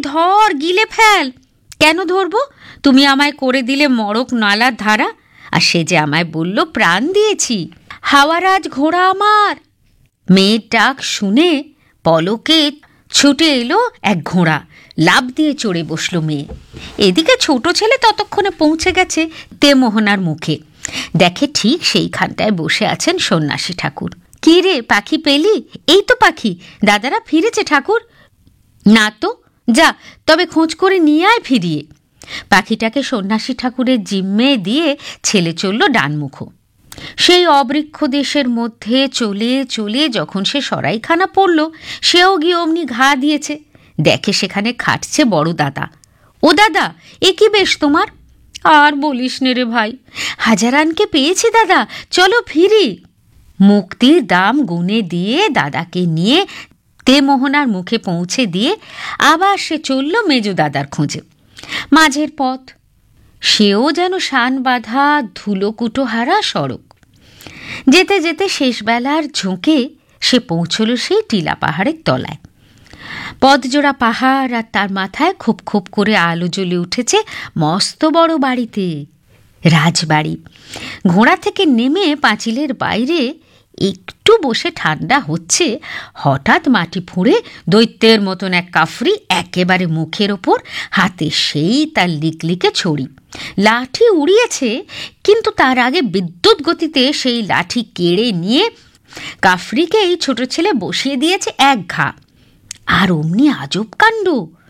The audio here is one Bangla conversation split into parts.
ধর, গিলে ফেল। কেন ধরবো? তুমি আমায় করে দিলে মড়ক নালার ধারা, আর সে যে আমায় বলল প্রাণ দিয়েছি। হাওয়ারাজ ঘোড়া আমার। মেয়ের ডাক শুনে পলকে ছুটে এলো এক ঘোড়া, লাফ দিয়ে চড়ে বসলো মেয়ে। এদিকে ছোট ছেলে ততক্ষণে পৌঁছে গেছে তেমোহনার মুখে। দেখে ঠিক সেইখানটায় বসে আছেন সন্ন্যাসী ঠাকুর। কি রে, পাখি পেলি? এই তো পাখি, দাদারা ফিরেছে ঠাকুর। না তো, যা তবে খোঁজ করে নিয়ে আয় ফিরিয়ে। পাখিটাকে সন্ন্যাসী ঠাকুরের জিম্মে দিয়ে ছেলে চলল ডানমুখো। সেই অবৃক্ষ দেশের মধ্যে চলে চলে যখন সে সরাইখানা পড়ল, সেও গিয়ে অমনি ঘা দিয়েছে। দেখে সেখানে খাটছে বড় দাদা। ও দাদা, এ কি বেশ তোমার? আর বলিস নে রে ভাই, হাজারানকে পেয়েছি দাদা, চলো ফিরি। মুক্তির দাম গুনে দিয়ে দাদাকে নিয়ে তেমোহনার মুখে পৌঁছে দিয়ে আবার সে চলল মেজো দাদার খোঁজে। মাঝের পথ, সেও যেন শান বাঁধা ধুলোকুটো হারা সড়ক। যেতে যেতে শেষবেলার ঝোঁকে সে পৌঁছল সেই টিলা পাহাড়ের তলায়। পথজোড়া পাহাড়, আর তার মাথায় খুব খুব করে আলো জ্বলে উঠেছে মস্ত বড় বাড়িতে, রাজবাড়ি। ঘোড়া থেকে নেমে পাঁচিলের বাইরে একটু বসে ঠান্ডা হচ্ছে, হঠাৎ মাটি ফুঁড়ে দৈত্যের মতন এক কাফরি একেবারে মুখের ওপর, হাতে সেই তার লিকলিকে ছড়ি। লাঠি উড়িয়েছে, কিন্তু তার আগে বিদ্যুৎ গতিতে সেই লাঠি কেড়ে নিয়ে কাফরিকে এই ছোট ছেলে বসিয়ে দিয়েছে এক ঘা। আর অমনি আজব কাণ্ড,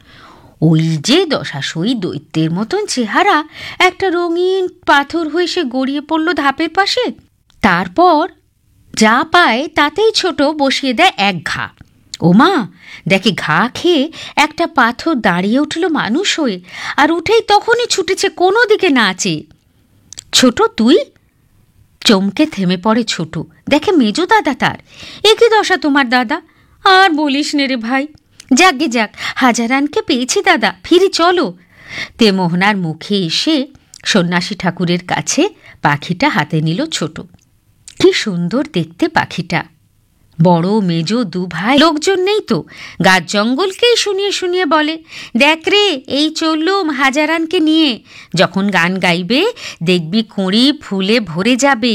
ওই যে দশাশই দৈত্যের মতন চেহারা একটা রঙিন পাথর হয়ে সে গড়িয়ে পড়ল ধাপের পাশে। তারপর যা পায় তাতেই ছোট বসিয়ে দেয় এক ঘা। ওমা, দেখে ঘা খেয়ে একটা পাথর দাঁড়িয়ে উঠল মানুষ হয়ে, আর উঠেই তখনই ছুটেছে কোনো দিকে না চেয়ে। ছোট, তুই? চমকে থেমে পড়ে ছোট, দেখে মেজো দাদা তার। এ কি দশা তোমার দাদা? আর বলিস নে রে ভাই। যাকগে যাক, হাজারানকে পেয়েছি দাদা, ফিরি চলো। তেমোহনার মুখে এসে সন্ন্যাসী ঠাকুরের কাছে পাখিটা হাতে নিল ছোট। কি সুন্দর দেখতে পাখিটা। বড় মেজো দু ভাই, লোকজন নেই তো, গাছ জঙ্গলকেই শুনিয়ে শুনিয়ে বলে, দেখ রে, এই চললুম হাজারানকে নিয়ে, যখন গান গাইবে দেখবি কুঁড়ি ফুলে ভরে যাবে।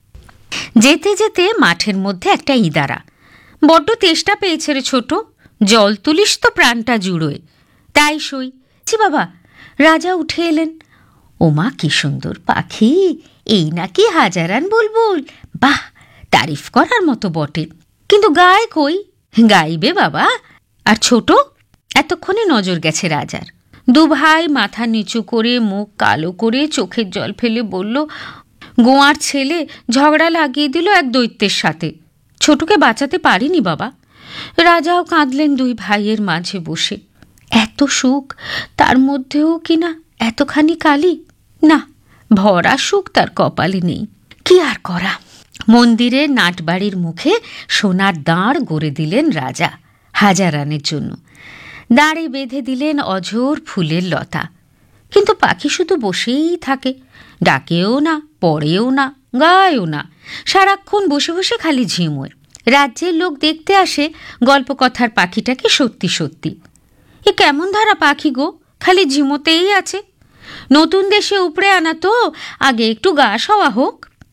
যেতে যেতে মাঠের মধ্যে একটা ইদারা। বড্ড তেষ্টা পেয়েছে রে ছোট, জল তুলিস তো প্রাণটা জুড়োয়। তাই সই। ছি বাবা, রাজা উঠে এলেন। ওমা, কি সুন্দর পাখি, এই নাকি হাজারান বুলবুল। বাহ, তারিফ করার মতো বটে, কিন্তু গায় কই? গাইবে বাবা। আর ছোট? এতক্ষণে নজর গেছে রাজার। দু ভাই মাথা নিচু করে মুখ কালো করে চোখের জল ফেলে বলল, গোয়ার ছেলে ঝগড়া লাগিয়ে দিল এক দৈত্যের সাথে, ছোটকে বাঁচাতে পারিনি বাবা। রাজাও কাঁদলেন দুই ভাইয়ের মাঝে বসে। এত সুখ, তার মধ্যেও কিনা এতখানি কালি। না, ভরা সুখ তার কপালে নেই। কি আর করা। মন্দিরের নাটবাড়ির মুখে সোনার দাঁড় গড়ে দিলেন রাজা হাজারানের জন্য। দাঁড়ে বেঁধে দিলেন অঝোর ফুলের লতা। কিন্তু পাখি শুধু বসেই থাকে, ডাকেও না, পড়েও না, গায়েও না, সারাক্ষণ বসে বসে খালি ঝিমোয়। রাজ্যের লোক দেখতে আসে গল্পকথার পাখিটাকে সত্যি সত্যি। এ কেমন ধারা পাখি গো, খালি ঝিমোতেই আছে। নতুন দেশে উপড়ে আনা তো, আগে একটু গা সওয়া হোক।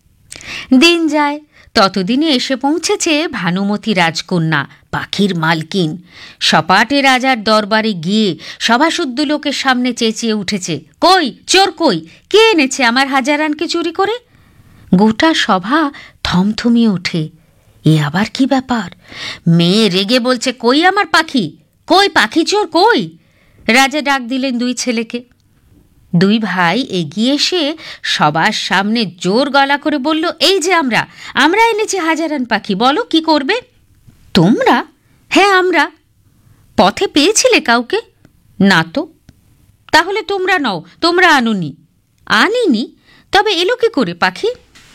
দিন যায়, ততদিনে এসে পৌঁছেছে ভানুমতী রাজকন্যা, পাখির মালকিন। সপাটে রাজার দরবারে গিয়ে সভাসুদ্ধ লোকের সামনে চেঁচিয়ে উঠেছে, কই চোর কই? কে এনেছে আমার হাজারানকে চুরি করে? গোটা সভা থমথমিয়ে ওঠে। এ আবার কি ব্যাপার? মেয়ে রেগে বলছে, কই আমার পাখি? কই পাখি চোর কই? রাজা ডাক দিলেন দুই ছেলেকে। দুই ভাই এগিয়ে এসে সবার সামনে জোর গলা করে বলল, এই যে আমরা এনেছি হাজারান পাখি, বলো কি করবে? তোমরা? হ্যাঁ আমরা। পথে পেয়েছিলে কাউকে? না তো। তাহলে তোমরা নও, তোমরা আনোনি। আনিনি? তবে এলো কি করে পাখি?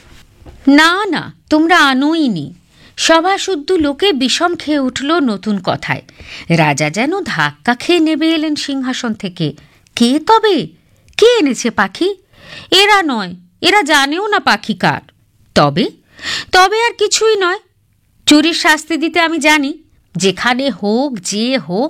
না না, তোমরা আনোইনি। সভাসুদ্ধ লোকে বিষম খেয়ে উঠল নতুন কথায়। রাজা যেন ধাক্কা খেয়ে নেমে এলেন সিংহাসন থেকে। কে তবে? কে এনেছে পাখি? এরা নয়, এরা জানেও না পাখি কার। তবে তবে আর কিছুই নয়। চুরির শাস্তি দিতে আমি জানি। যেখানে হোক, যে হোক,